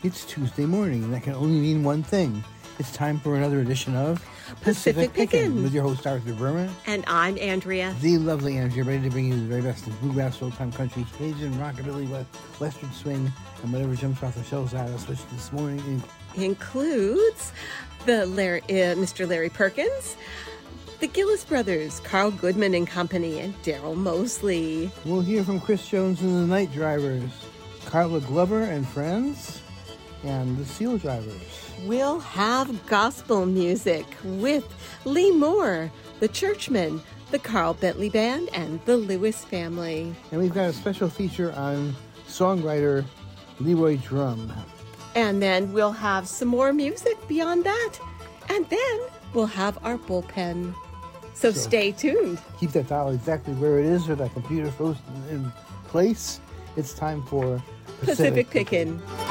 It's Tuesday morning, and that can only mean one thing. It's time for another edition of Pacific Pickin' with your host, Arthur Berman. And I'm Andrea. The lovely Andrea, ready to bring you the very best of bluegrass, old-time country, Cajun, rockabilly, western swing, and whatever jumps off the shelves at us, which this morning includes Mr. Larry Perkins, the Gillis Brothers, Carl Goodman and Company, and Daryl Mosley. We'll hear from Chris Jones and the Night Drivers, Carla Glover and Friends, and the Seal Drivers. We'll have gospel music with Lee Moore, the Churchmen, the Carl Bentley Band, and the Lewis family. And we've got a special feature on songwriter Leroy Drum. And then we'll have some more music beyond that. And then we'll have our bullpen. So stay tuned. Keep that dial exactly where it is or that computer frozen in place. It's time for Pacific Pickin'.